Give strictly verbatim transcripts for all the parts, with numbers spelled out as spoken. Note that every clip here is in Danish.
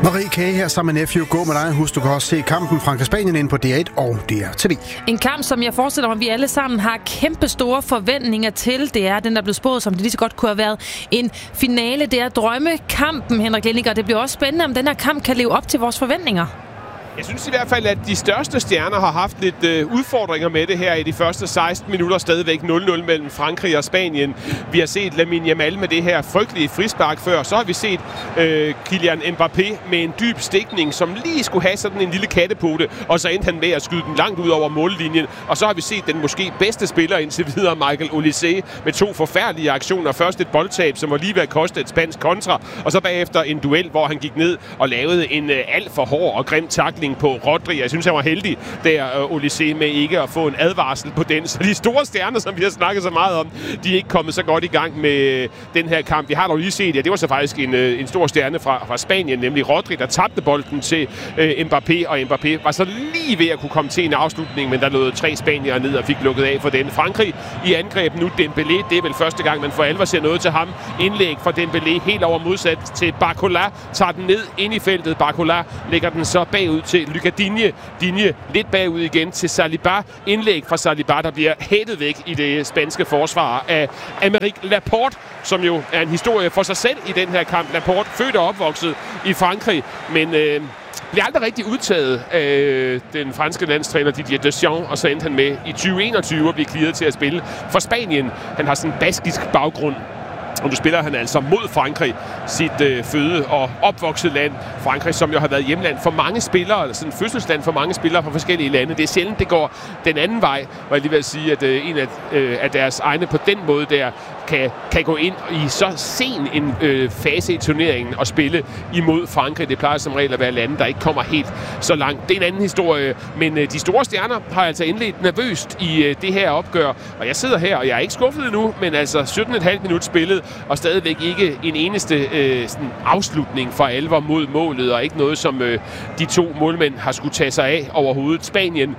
Marie K. her sammen med Nephew. Gå med dig. Husk, du kan også se kampen Frankrig-Spanien ind på D R et og D R T V. En kamp, som jeg forestiller mig, at vi alle sammen har kæmpe store forventninger til. Det er den, der blev spået, som det lige så godt kunne have været en finale. Det er drømmekampen, Henrik Linding, og det bliver også spændende, om den her kamp kan leve op til vores forventninger. Jeg synes i hvert fald, at de største stjerner har haft lidt øh, udfordringer med det her i de første seksten minutter. Stadigvæk nul nul mellem Frankrig og Spanien. Vi har set Lamine Yamal med det her frygtelige frispark før. Så har vi set øh, Kylian Mbappé med en dyb stikning, som lige skulle have sådan en lille kattepote. Og så endte han med at skyde den langt ud over mållinjen. Og så har vi set den måske bedste spiller indtil videre, Michael Olise, med to forfærdelige aktioner. Først et boldtab, som var lige ved at koste et spansk kontra. Og så bagefter en duel, hvor han gik ned og lavede en øh, alt for hård og grim tackling på Rodri. Jeg synes, han var heldig der, uh, Olise, med ikke at få en advarsel på den. Så de store stjerner, som vi har snakket så meget om, de er ikke kommet så godt i gang med den her kamp. Vi har dog lige set, ja, det var så faktisk en, en stor stjerne fra, fra Spanien, nemlig Rodri, der tabte bolden til uh, Mbappé, og Mbappé var så lige ved at kunne komme til en afslutning, men der lå tre spaniere ned og fik lukket af for den. Frankrig i angreb nu. Dembélé, det er vel første gang, man for alvor ser noget til ham. Indlæg fra Dembélé helt over modsat til Barcola, tager den ned ind i feltet. Barcola lægger den så bagud til Lucas Digne. Digne lidt bagud igen til Saliba. Indlæg fra Saliba, der bliver hættet væk i det spanske forsvar af Aymeric Laporte, som jo er en historie for sig selv i den her kamp. Laporte, født og opvokset i Frankrig, men øh, bliver aldrig rigtig udtaget af den franske landstræner Didier Deschamps, og så endte han med i tyve enogtyve at blive clearet til at spille for Spanien. Han har sådan en baskisk baggrund. Og nu spiller han altså mod Frankrig, sit øh, føde- og opvokset land. Frankrig, som jo har været hjemland for mange spillere, eller sådan fødselsland for mange spillere fra forskellige lande. Det er sjældent, det går den anden vej, hvor jeg lige vil sige, at øh, en af, øh, af deres egne på den måde der kan, kan gå ind i så sen en øh, fase i turneringen og spille imod Frankrig. Det plejer som regel at være lande, der ikke kommer helt så langt. Det er en anden historie, men øh, de store stjerner har altså indledt nervøst i øh, det her opgør. Og jeg sidder her, og jeg er ikke skuffet endnu, men altså sytten komma fem minut spillet, og stadigvæk ikke en eneste øh, sådan afslutning for alvor mod målet, og ikke noget, som øh, de to målmænd har skulle tage sig af overhovedet. Spanien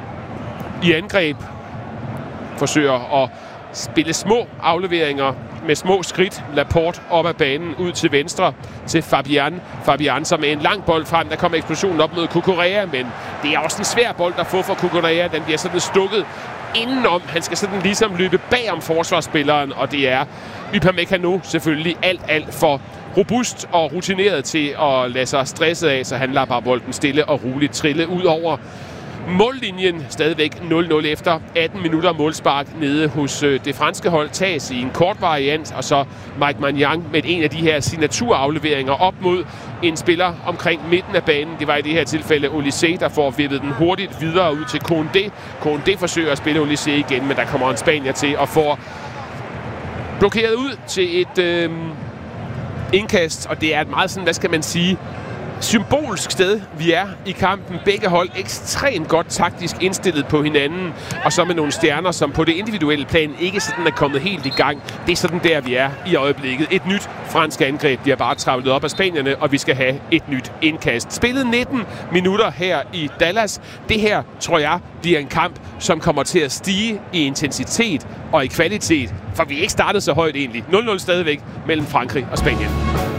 i angreb forsøger at spille små afleveringer med små skridt. Laporte op ad banen, ud til venstre til Fabian. Fabian, som med en lang bold frem. Der kommer eksplosionen op mod Cucurella, men det er også en svær bold at få for Cucurella. Den bliver sådan stukket indenom. Han skal sådan ligesom løbe bag om forsvarsspilleren, og det er Upamecano selvfølgelig alt, alt for robust og rutineret til at lade sig stresset af, så han lader bare bolden stille og roligt trille ud over mållinjen. Stadigvæk nul nul efter atten minutter målspark nede hos øh, det franske hold. Tages i en kort variant, og så Mike Maignan med en af de her signaturafleveringer op mod en spiller omkring midten af banen. Det var i det her tilfælde Olise, der får vippet den hurtigt videre ud til Koundé. Koundé forsøger at spille Olise igen, men der kommer en spanier til og får blokeret ud til et øh, indkast, og det er et meget sådan, hvad skal man sige, symbolsk sted, vi er i kampen. Begge hold ekstremt godt taktisk indstillet på hinanden, og så med nogle stjerner, som på det individuelle plan ikke sådan er kommet helt i gang. Det er sådan der, vi er i øjeblikket. Et nyt fransk angreb, de har bare travlet op af spanierne, og vi skal have et nyt indkast. Spillet nitten minutter her i Dallas. Det her, tror jeg, bliver en kamp, som kommer til at stige i intensitet og i kvalitet, for vi er ikke startet så højt egentlig. nul nul stadigvæk mellem Frankrig og Spanien.